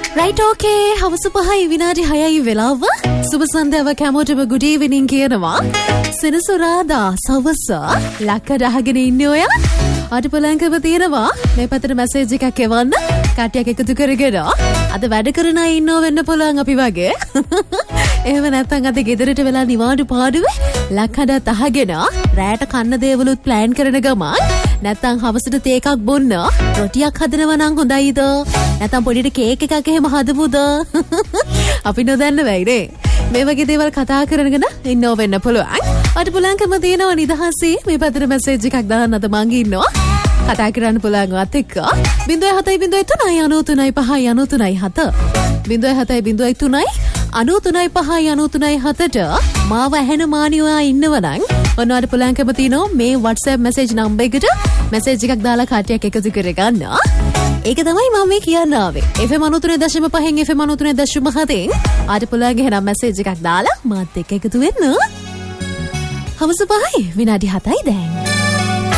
Right, okay. හවස 5යි විනාඩි 6යි වෙලාව. සුබ සන්ධ්‍යාවක් හැමෝටම good evening කියනවා. සෙනසුරාදා සවස ලක්කඩ අහගෙන ඉන්නේ ඔයා. අද පොලංකම තියෙනවා. මේ පැත්තට මැසේජ් එකක් එවන්න. කට්ටියක් එකතු කරගෙන අද වැඩ කරන අය ඉන්නව වෙන්න පුළුවන් අපි වගේ. එහෙම නැත්නම් අද ගෙදරට වෙලා නිවාඩු පාඩුවේ ලක්කඩත් අහගෙන රැයට කන්න දේවලුත් ප්ලෑන් කරන ගමන් නැත්නම් හවසට තේ එකක් බොන්න රොටියක් හදනවා නම් හොඳයිද? නැත්නම් පොඩිට කේක් එකක් එහෙම හදමුද? අපි නොදන්න වෙයිනේ. මේ වගේ දේවල් කතා කරගෙන ඉන්නව වෙන්න පුළුවන්. අද පුලංකම තියෙනවා නිදහසේ මේ පැත්තට මැසේජ් එකක් දාන්න අද මං ඉන්නවා. කතා කරන්න පුළුවන් වත් එක්ක 0703935997 0703935997ට මාව ඇහෙන මානියා ඉන්නවනම් ඔන්නවට පුලංකම තියෙනවා මේ WhatsApp message number එකට message එකක් දාලා කට්ටියක් එකතු කරගන්න. ඒක තමයි මම මේ කියන්න ආවේ. FM 93.5 FM 93.7 ආට පුලංග එහෙනම් message එකක් දාලා මාත් එක්ක එකතු වෙන්න. හවස 5යි විනාඩි 7යි දැන්.